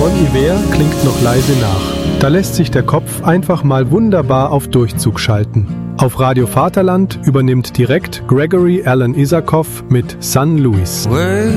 Bon Iver klingt noch leise nach. Da lässt sich der Kopf einfach mal wunderbar auf Durchzug schalten. Auf Radio Vaterland übernimmt direkt Gregory Alan Isakov mit San Luis.